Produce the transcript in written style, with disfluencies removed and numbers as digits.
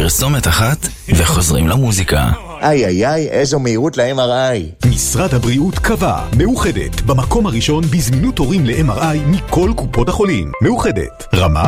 פרסומת אחת וחוזרים למוזיקה. איי, איזו מהירות ל-MRI. משרד הבריאות קבע, מאוחדת, במקום הראשון בזמינות תורים ל-MRI מכל קופות החולים. מאוחדת, רמה